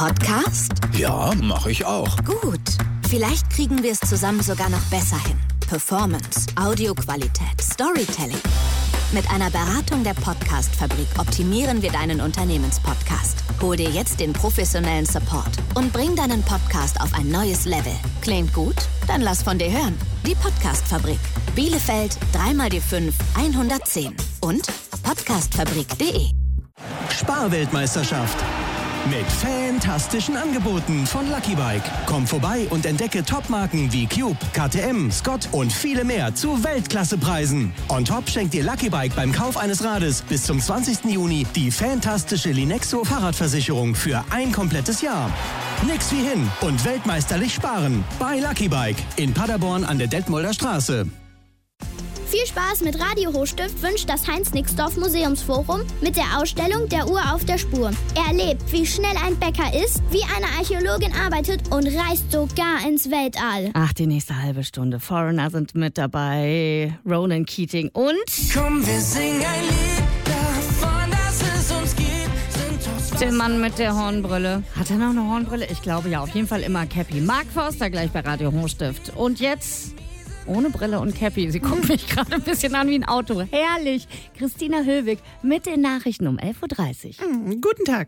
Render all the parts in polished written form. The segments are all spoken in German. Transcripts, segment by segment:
Podcast? Ja, mache ich auch. Gut. Vielleicht kriegen wir es zusammen sogar noch besser hin. Performance, Audioqualität, Storytelling. Mit einer Beratung der Podcast-Fabrik optimieren wir deinen Unternehmenspodcast. Hol dir jetzt den professionellen Support und bring deinen Podcast auf ein neues Level. Klingt gut? Dann lass von dir hören. Die Podcast-Fabrik. Bielefeld 3x5 110 und podcastfabrik.de. Sparweltmeisterschaft. Mit fantastischen Angeboten von Lucky Bike. Komm vorbei und entdecke Topmarken wie Cube, KTM, Scott und viele mehr zu Weltklassepreisen. On top schenkt dir Lucky Bike beim Kauf eines Rades bis zum 20. Juni die fantastische Linexo Fahrradversicherung für ein komplettes Jahr. Nix wie hin und weltmeisterlich sparen bei Lucky Bike in Paderborn an der Detmolder Straße. Viel Spaß mit Radio Hochstift wünscht das Heinz-Nixdorf Museumsforum mit der Ausstellung Der Uhr auf der Spur. Erlebt, wie schnell ein Bäcker ist, wie eine Archäologin arbeitet und reist sogar ins Weltall. Ach, die nächste halbe Stunde. Foreigner sind mit dabei, Ronan Keating und... Komm, wir singen ein Lied davon, dass es uns gibt. Der Mann mit der Hornbrille. Hat er noch eine Hornbrille? Ich glaube ja, auf jeden Fall immer Cappy. Mark Forster gleich bei Radio Hochstift. Und jetzt... ohne Brille und Cappy. Sie guckt mich gerade ein bisschen an wie ein Auto. Herrlich. Christina Höwig mit den Nachrichten um 11.30 Uhr. Guten Tag.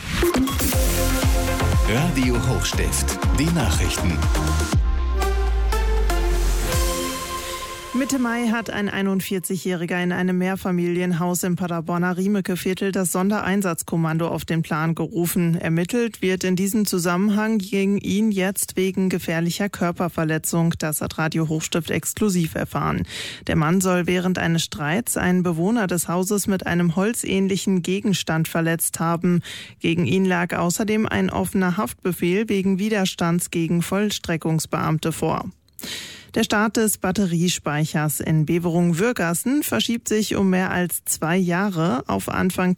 Radio Hochstift. Die Nachrichten. Mitte Mai hat ein 41-Jähriger in einem Mehrfamilienhaus im Paderborner Riemeke-Viertel das Sondereinsatzkommando auf den Plan gerufen. Ermittelt wird in diesem Zusammenhang gegen ihn jetzt wegen gefährlicher Körperverletzung. Das hat Radio Hochstift exklusiv erfahren. Der Mann soll während eines Streits einen Bewohner des Hauses mit einem holzähnlichen Gegenstand verletzt haben. Gegen ihn lag außerdem ein offener Haftbefehl wegen Widerstands gegen Vollstreckungsbeamte vor. Der Start des Batteriespeichers in Beverungen-Würgassen verschiebt sich um mehr als 2 Jahre auf Anfang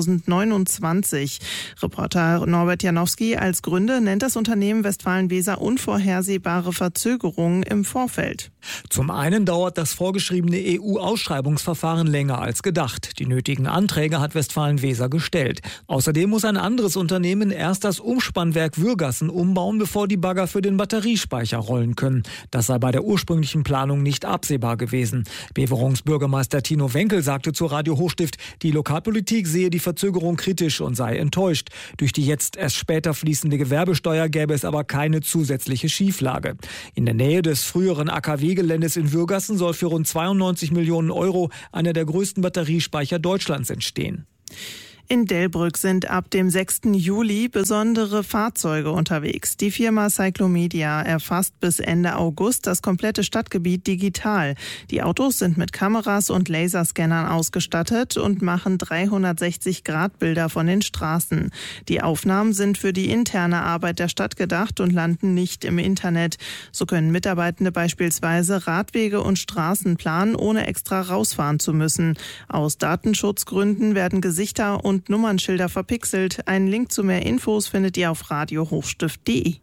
2029. Reporter Norbert Janowski als Gründe nennt das Unternehmen Westfalen-Weser unvorhersehbare Verzögerungen im Vorfeld. Zum einen dauert das vorgeschriebene EU-Ausschreibungsverfahren länger als gedacht. Die nötigen Anträge hat Westfalen-Weser gestellt. Außerdem muss ein anderes Unternehmen erst das Umspannwerk Würgassen umbauen, bevor die Bagger für den Batteriespeicher rollen können. Das sei bei der ursprünglichen Planung nicht absehbar gewesen. Beverungs Bürgermeister Tino Wenkel sagte zu Radio Hochstift, die Lokalpolitik sehe die Verzögerung kritisch und sei enttäuscht. Durch die jetzt erst später fließende Gewerbesteuer gäbe es aber keine zusätzliche Schieflage. In der Nähe des früheren AKW-Geländes in Würgassen soll für rund 92 Millionen Euro einer der größten Batteriespeicher Deutschlands entstehen. In Delbrück sind ab dem 6. Juli besondere Fahrzeuge unterwegs. Die Firma Cyclomedia erfasst bis Ende August das komplette Stadtgebiet digital. Die Autos sind mit Kameras und Laserscannern ausgestattet und machen 360-Grad-Bilder von den Straßen. Die Aufnahmen sind für die interne Arbeit der Stadt gedacht und landen nicht im Internet. So können Mitarbeitende beispielsweise Radwege und Straßen planen, ohne extra rausfahren zu müssen. Aus Datenschutzgründen werden Gesichter und Nummernschilder verpixelt. Einen Link zu mehr Infos findet ihr auf radiohochstift.de.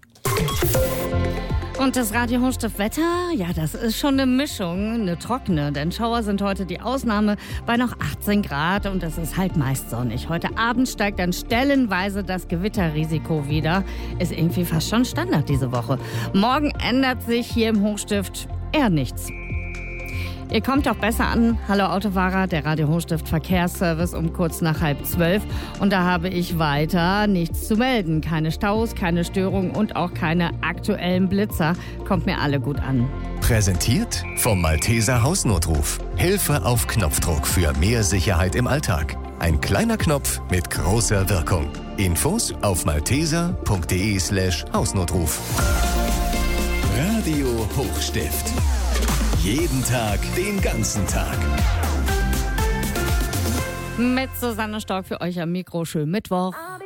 Und das Radio Hochstift Wetter, ja, das ist schon eine Mischung, eine trockene, denn Schauer sind heute die Ausnahme bei noch 18 Grad und es ist halt meist sonnig. Heute Abend steigt dann stellenweise das Gewitterrisiko wieder. Ist irgendwie fast schon Standard diese Woche. Morgen ändert sich hier im Hochstift eher nichts. Ihr kommt auch besser an. Hallo Autofahrer, der Radio Hochstift Verkehrsservice um kurz nach 11:30. Und da habe ich weiter nichts zu melden. Keine Staus, keine Störungen und auch keine aktuellen Blitzer. Kommt mir alle gut an. Präsentiert vom Malteser Hausnotruf. Hilfe auf Knopfdruck für mehr Sicherheit im Alltag. Ein kleiner Knopf mit großer Wirkung. Infos auf malteser.de/Hausnotruf. Radio Hochstift. Jeden Tag, den ganzen Tag. Mit Susanne Stork für euch am Mikro. Schönen Mittwoch.